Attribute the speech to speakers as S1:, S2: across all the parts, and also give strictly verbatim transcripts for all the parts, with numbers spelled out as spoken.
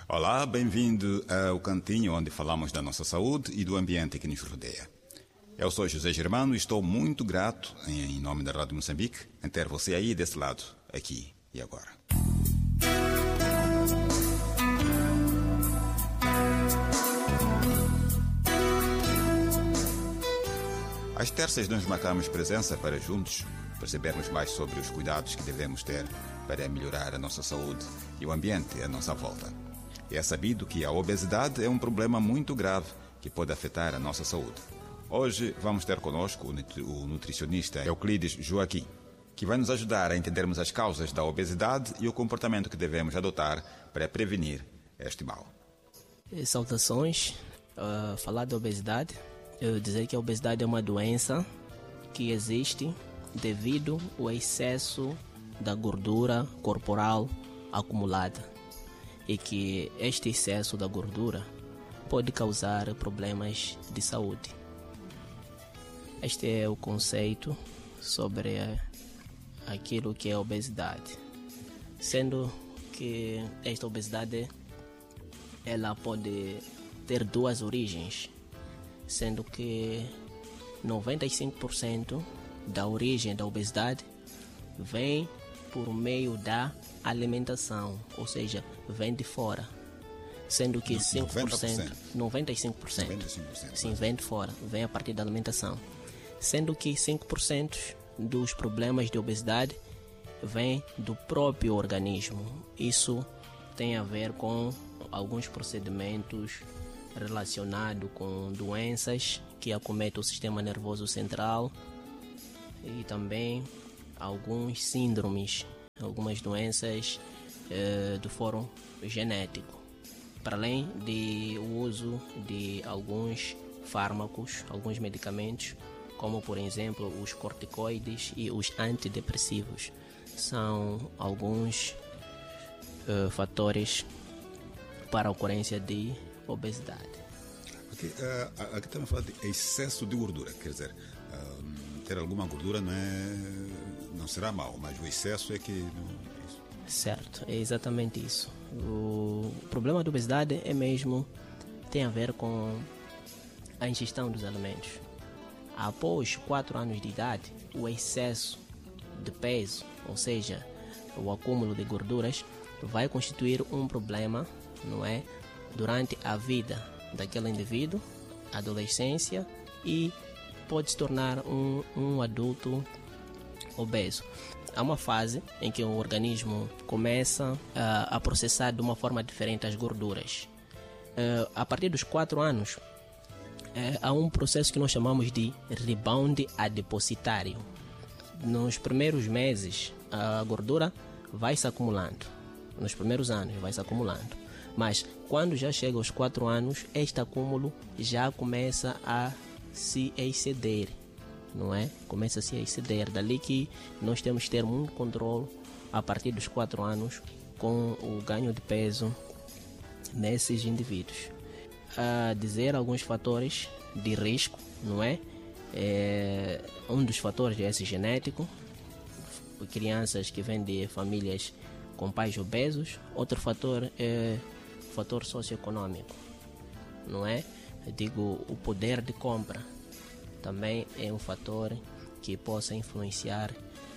S1: Olá, bem-vindo ao cantinho onde falamos da nossa saúde e do ambiente que nos rodeia. Eu sou José Germano e estou muito grato, em nome da Rádio Moçambique, em ter você aí desse lado, aqui e agora. Às terças nós marcamos presença para juntos percebermos mais sobre os cuidados que devemos ter para melhorar a nossa saúde e o ambiente à nossa volta. É sabido que a obesidade é um problema muito grave que pode afetar a nossa saúde. Hoje vamos ter conosco o nutricionista Euclides Joaquim, que vai nos ajudar a entendermos as causas da obesidade e o comportamento que devemos adotar para prevenir este mal.
S2: Saudações. Uh, falar da obesidade, eu dizer que a obesidade é uma doença que existe devido ao excesso da gordura corporal acumulada e que este excesso da gordura pode causar problemas de saúde. Este é o conceito sobre aquilo que é a obesidade, sendo que esta obesidade ela pode ter duas origens, sendo que noventa e cinco por cento da origem da obesidade vem por meio da alimentação, ou seja, vem de fora, sendo que cinco por cento, noventa e cinco por cento, noventa e cinco por cento sim, vem de fora, vem a partir da alimentação, sendo que cinco por cento dos problemas de obesidade vem do próprio organismo. Isso tem a ver com alguns procedimentos relacionados com doenças que acometem o sistema nervoso central e também alguns síndromes, algumas doenças eh, do fórum genético, para além do uso de alguns fármacos, alguns medicamentos, como por exemplo os corticoides e os antidepressivos. São alguns eh, fatores para a ocorrência de obesidade.
S1: Okay, uh, aqui estamos a falar de excesso de gordura, quer dizer, uh, ter alguma gordura não, é, não será mal, mas o excesso é que... Não, é isso.
S2: Certo, é exatamente isso. O problema da obesidade é mesmo, tem a ver com a ingestão dos alimentos. Após quatro anos de idade, o excesso de peso, ou seja, o acúmulo de gorduras, vai constituir um problema, não é, durante a vida daquele indivíduo, adolescência, e pode se tornar um, um adulto obeso. Há uma fase em que o organismo começa uh, a processar de uma forma diferente as gorduras. Uh, a partir dos quatro anos, uh, há um processo que nós chamamos de rebound adipositário. Nos primeiros meses, a gordura vai se acumulando. Nos primeiros anos, vai se acumulando. Mas quando já chega aos quatro anos, este acúmulo já começa a se exceder, não é? Começa a se exceder. Dali que nós temos que ter muito controle a partir dos quatro anos com o ganho de peso nesses indivíduos. A dizer alguns fatores de risco, não é? É um dos fatores é esse genético, crianças que vêm de famílias com pais obesos. Outro fator é o fator socioeconômico, não é? Eu digo, o poder de compra também é um fator que possa influenciar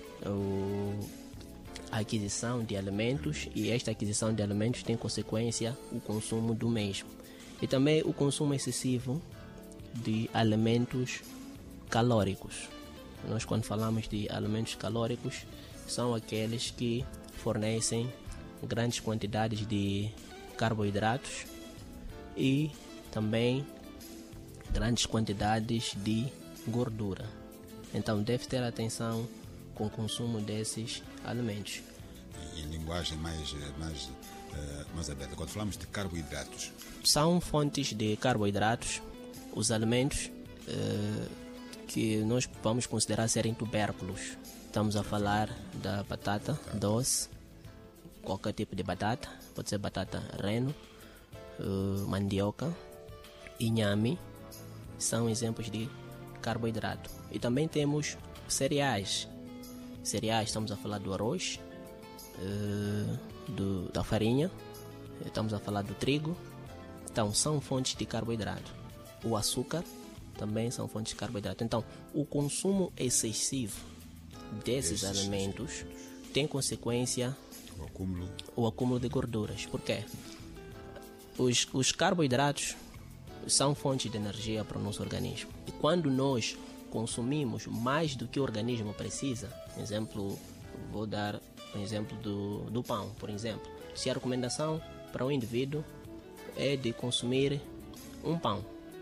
S2: o, a aquisição de alimentos, e esta aquisição de alimentos tem consequência o consumo do mesmo. E também o consumo excessivo de alimentos calóricos. Nós, quando falamos de alimentos calóricos, são aqueles que fornecem grandes quantidades de carboidratos e também grandes quantidades de gordura. Então deve ter atenção com o consumo desses alimentos.
S1: Em linguagem mais, mais, uh, mais aberta, quando falamos de carboidratos,
S2: são fontes de carboidratos os alimentos uh, que nós vamos considerar serem tubérculos. Estamos a falar da batata doce, qualquer tipo de batata, pode ser batata reno, uh, mandioca, inhame, são exemplos de carboidrato. E também temos cereais. Cereais, estamos a falar do arroz, uh, do, da farinha, estamos a falar do trigo, então são fontes de carboidrato. O açúcar também são fontes de carboidrato. Então, o consumo excessivo desses Esses alimentos tem consequência
S1: o acúmulo.
S2: o acúmulo de gorduras. Por quê? Os, os carboidratos são fontes de energia para o nosso organismo. E quando nós consumimos mais do que o organismo precisa, por exemplo, vou dar um exemplo do, do pão, por exemplo. Se a recomendação para o indivíduo é de consumir um pão,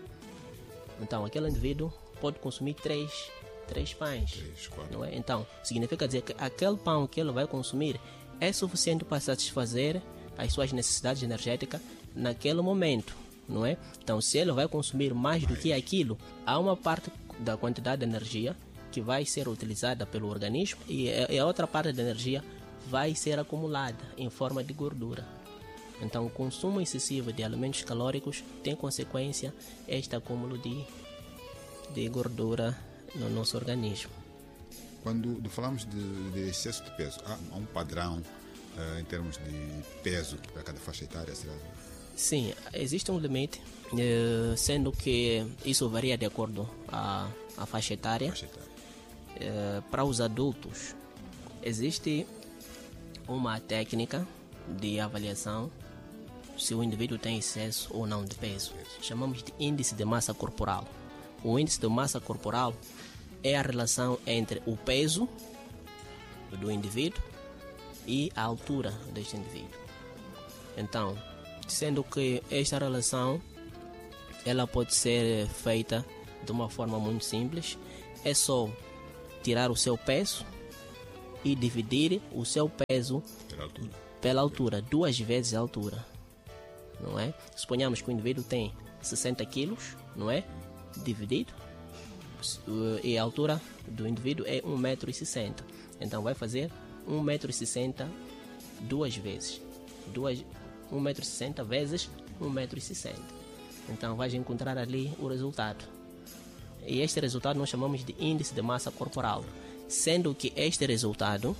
S2: então aquele indivíduo pode consumir três, três pães.
S1: Três, quatro.
S2: Não é? Então, significa dizer que aquele pão que ele vai consumir é suficiente para satisfazer as suas necessidades energéticas naquele momento, não é? Então, se ele vai consumir mais do que aquilo, há uma parte da quantidade de energia que vai ser utilizada pelo organismo e a outra parte da energia vai ser acumulada em forma de gordura. Então, o consumo excessivo de alimentos calóricos tem consequência este acúmulo de, de gordura no nosso organismo.
S1: Quando falamos de, de excesso de peso, há, há um padrão uh, em termos de peso para cada faixa etária? Será?
S2: Sim, existe um limite, uh, sendo que isso varia de acordo à, à faixa etária.
S1: Faixa etária.
S2: Uh, para os adultos, existe uma técnica de avaliação se o indivíduo tem excesso ou não de peso. Chamamos de índice de massa corporal. O índice de massa corporal é a relação entre o peso do indivíduo e a altura deste indivíduo. Então, sendo que esta relação ela pode ser feita de uma forma muito simples, é só tirar o seu peso e dividir o seu peso
S1: pela altura,
S2: pela altura duas vezes a altura, não é? Suponhamos que o indivíduo tem sessenta quilos, não é? Dividido, e a altura do indivíduo é um metro e sessenta. Então vai fazer um metro e sessenta duas vezes. Duas, um metro e sessenta vezes um metro e sessenta. Então vais encontrar ali o resultado. E este resultado nós chamamos de índice de massa corporal, sendo que este resultado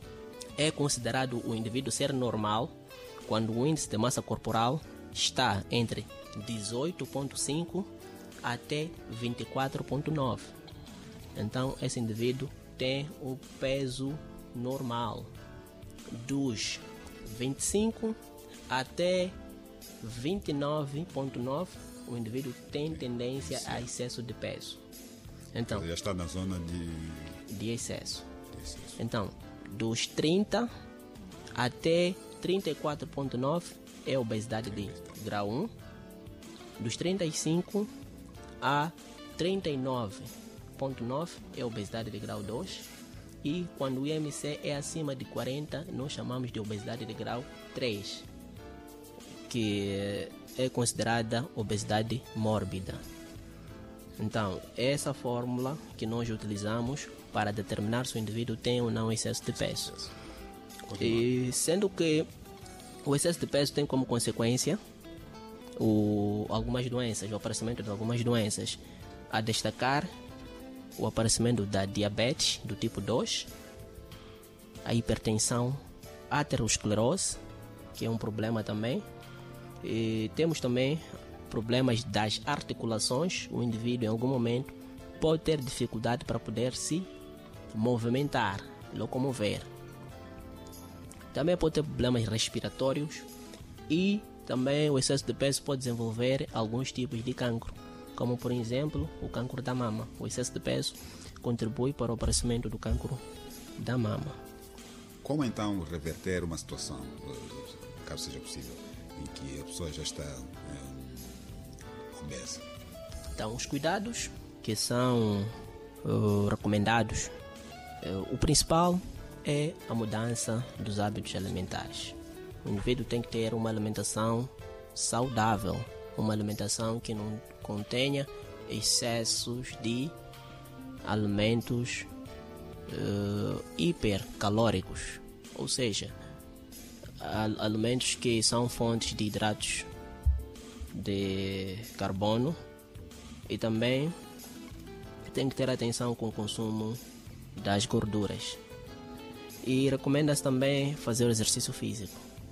S2: é considerado o indivíduo ser normal quando o índice de massa corporal está entre dezoito vírgula cinco até vinte e quatro vírgula nove. Então esse indivíduo tem o peso normal. Dos vinte e cinco até vinte e nove vírgula nove, o indivíduo tem tendência a excesso de peso. Então,
S1: já está na zona de,
S2: de excesso.
S1: de excesso.
S2: Então, dos trinta até trinta e quatro vírgula nove é obesidade de grau um. Dos trinta e cinco a trinta e nove vírgula nove é obesidade de grau dois. E quando o I M C é acima de quarenta, nós chamamos de obesidade de grau três, que é considerada obesidade mórbida. Então, essa fórmula que nós utilizamos para determinar se o indivíduo tem ou não excesso de peso. E sendo que o excesso de peso tem como consequência o, algumas doenças, o aparecimento de algumas doenças, a destacar o aparecimento da diabetes do tipo dois, a hipertensão, a aterosclerose, que é um problema também. E temos também problemas das articulações. O indivíduo em algum momento pode ter dificuldade para poder se movimentar, locomover. Também pode ter problemas respiratórios e também o excesso de peso pode desenvolver alguns tipos de cancro, como por exemplo o cancro da mama. O excesso de peso contribui para o aparecimento do cancro da mama.
S1: Como então reverter uma situação, caso seja possível, em que a pessoa já está é, obesa?
S2: Então, os cuidados que são uh, recomendados, uh, o principal é a mudança dos hábitos alimentares. O indivíduo tem que ter uma alimentação saudável, uma alimentação que não contenha excessos de alimentos uh, hipercalóricos, ou seja, alimentos que são fontes de hidratos de carbono, e também tem que ter atenção com o consumo das gorduras. E recomenda-se também fazer o exercício físico.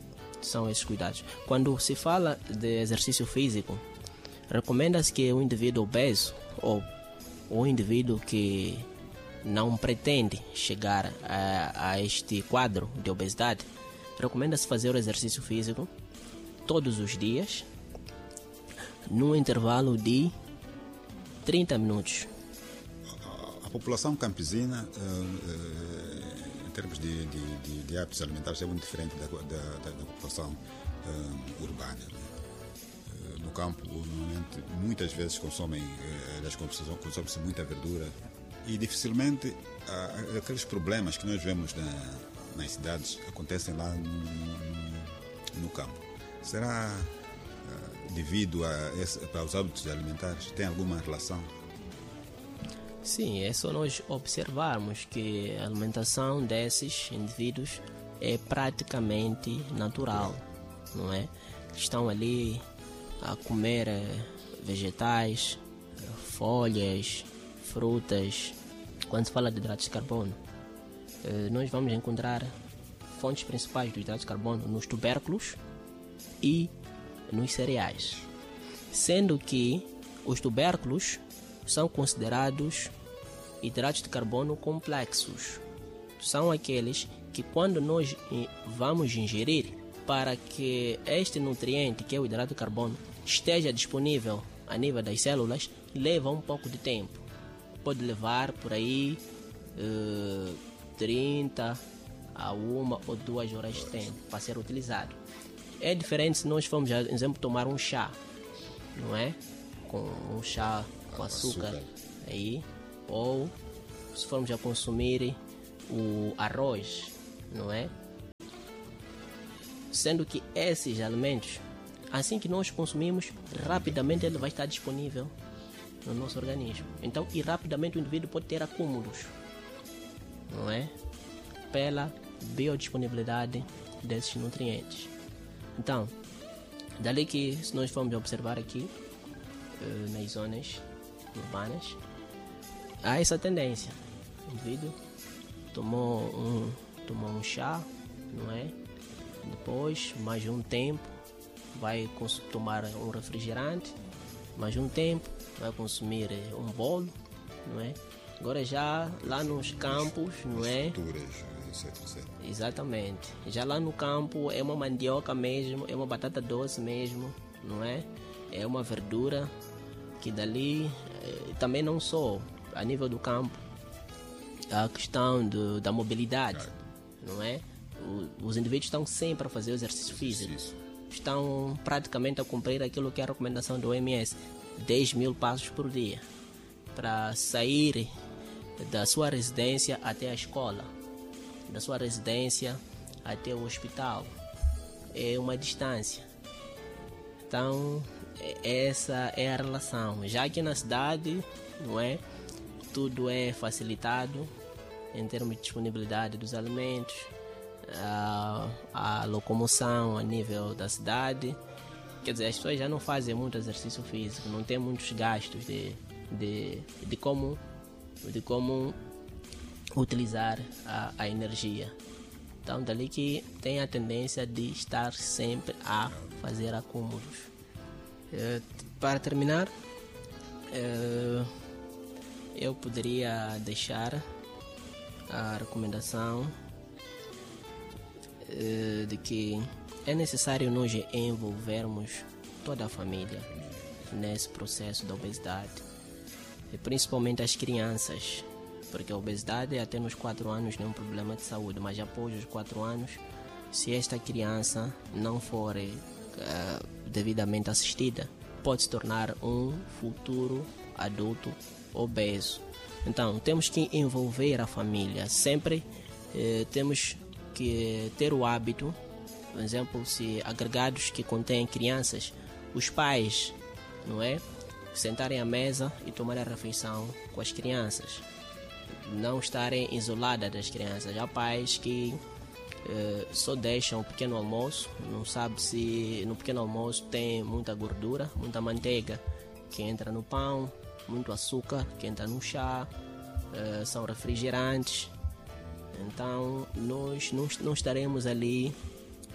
S2: são esses cuidados. Quando se fala de exercício físico, recomenda-se que o indivíduo obeso ou o indivíduo que não pretende chegar a, a este quadro de obesidade, recomenda-se fazer o exercício físico todos os dias, num intervalo de trinta minutos.
S1: A, a população campesina, uh, uh, em termos de, de, de, de hábitos alimentares, é muito diferente da, da, da, da população uh, urbana. Uh, no campo, normalmente, muitas vezes consomem, uh, as consomem-se muita verdura e dificilmente uh, aqueles problemas que nós vemos na, nas cidades acontecem lá no, no, no campo. Será uh, devido a esse, aos hábitos alimentares? Tem alguma relação?
S2: Sim, é só nós observarmos que a alimentação desses indivíduos é praticamente natural, não é? Estão ali a comer vegetais, folhas, frutas. Quando se fala de hidratos de carbono, nós vamos encontrar fontes principais do hidrato de carbono nos tubérculos e nos cereais, sendo que os tubérculos são considerados hidratos de carbono complexos. São aqueles que, quando nós vamos ingerir, para que este nutriente, que é o hidrato de carbono, esteja disponível a nível das células, leva um pouco de tempo. Pode levar por aí uh, trinta a uma ou duas horas de tempo para ser utilizado. É diferente se nós formos, por exemplo, tomar um chá, não é? Com um chá com açúcar, açúcar. Aí, ou se formos a consumir o arroz, não é? Sendo que esses alimentos, assim que nós consumimos, rapidamente ele vai estar disponível no nosso organismo. Então, e rapidamente o indivíduo pode ter acúmulos, não é? Pela biodisponibilidade desses nutrientes. Então, dali que, se nós formos observar aqui, nas zonas urbanas, há essa tendência. O indivíduo tomou um, tomou um chá, não é? Depois, mais de um tempo, vai tomar um refrigerante, mais de um tempo, vai consumir um bolo, não é? Agora já lá nos campos, não é? Exatamente. Já lá no campo é uma mandioca mesmo, é uma batata doce mesmo, não é? É uma verdura que dali, eh, também não só a nível do campo, a questão do, da mobilidade, não é? O, os indivíduos estão sempre a fazer o exercício físico, estão praticamente a cumprir aquilo que é a recomendação do O M S, dez mil passos por dia, para sair da sua residência até a escola, da sua residência até o hospital. É uma distância. Então, essa é a relação. Já aqui na cidade, não é? Tudo é facilitado em termos de disponibilidade dos alimentos, a, a locomoção a nível da cidade. Quer dizer, as pessoas já não fazem muito exercício físico, não tem muitos gastos de, de, de, como, de como utilizar a, a energia. Então, dali que tem a tendência de estar sempre a fazer acúmulos. É, para terminar, é, eu poderia deixar a recomendação é, de que é necessário nós envolvermos toda a família nesse processo da obesidade, e principalmente as crianças, porque a obesidade até nos quatro anos não é um problema de saúde, mas após os quatro anos, se esta criança não for uh, devidamente assistida, pode se tornar um futuro adulto obeso. Então, temos que envolver a família, sempre eh, temos que ter o hábito. Por exemplo, se agregados que contêm crianças, os pais, não é, sentarem à mesa e tomarem a refeição com as crianças, não estarem isoladas das crianças. Há pais que eh, só deixam o pequeno almoço, não sabe se no pequeno almoço tem muita gordura, muita manteiga que entra no pão, muito açúcar que entra no chá, eh, são refrigerantes. Então nós não, não estaremos ali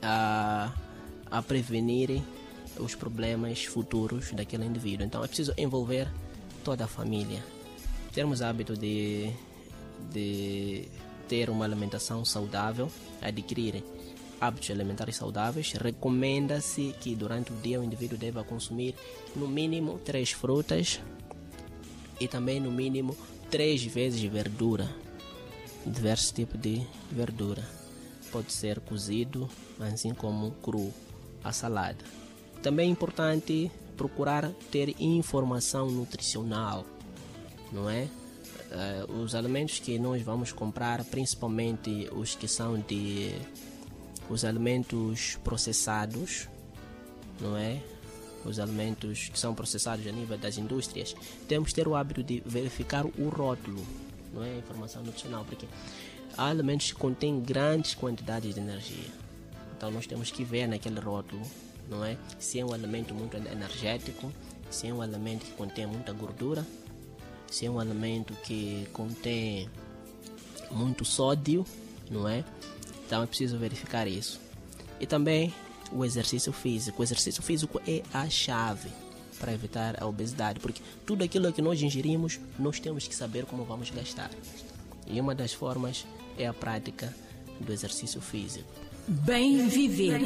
S2: a, a prevenir os problemas futuros daquele indivíduo. Então é preciso envolver toda a família. Termos hábito de, de ter uma alimentação saudável, adquirir hábitos alimentares saudáveis. Recomenda-se que durante o dia o indivíduo deva consumir no mínimo três frutas e também no mínimo três vezes verdura, diversos tipos de verdura. Pode ser cozido, assim como cru, a salada. Também é importante procurar ter informação nutricional, não é? Uh, os alimentos que nós vamos comprar, principalmente os que são de os alimentos processados, não é? Os alimentos que são processados a nível das indústrias, temos que ter o hábito de verificar o rótulo, não é? A informação nutricional, porque há alimentos que contêm grandes quantidades de energia. Então nós temos que ver naquele rótulo, não é? Se é um alimento muito energético, se é um alimento que contém muita gordura, se é um alimento que contém muito sódio, não é? Então é preciso verificar isso. E também o exercício físico. O exercício físico é a chave para evitar a obesidade, porque tudo aquilo que nós ingerimos, nós temos que saber como vamos gastar. E uma das formas é a prática do exercício físico.
S3: Bem viver.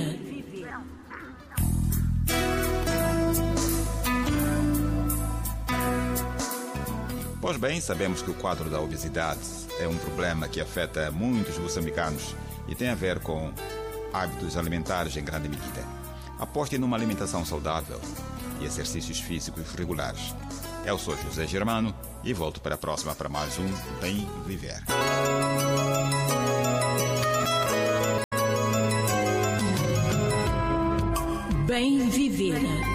S1: Pois bem, sabemos que o quadro da obesidade é um problema que afeta muitos moçambicanos e tem a ver com hábitos alimentares em grande medida. Aposte numa alimentação saudável e exercícios físicos regulares. Eu sou José Germano e volto para a próxima para mais um Bem Viver.
S3: Bem viver.